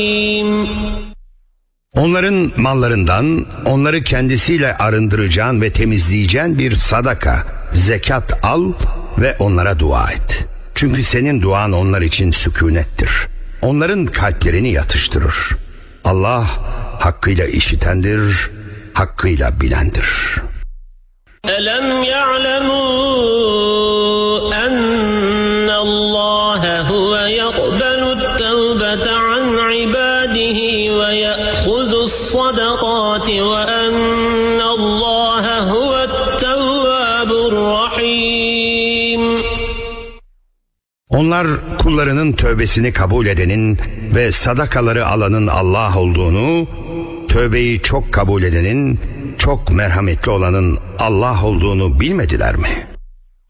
Onların mallarından onları kendisiyle arındıracağın ve temizleyeceğin bir sadaka, zekat al ve onlara dua et. Çünkü senin duan onlar için sükunettir. Onların kalplerini yatıştırır. Allah hakkıyla işitendir, hakkıyla bilendir. Elem ya'lemu ennallâhe huve yakbelu't-tevbete an ibâdihi ve ya'khudus-sadakâti ve ennallâhe huve't-tevvâburrahîm. Onlar kullarının tövbesini kabul edenin ve sadakaları alanın Allah olduğunu, tövbeyi çok kabul edenin, çok merhametli olanın Allah olduğunu bilmediler mi?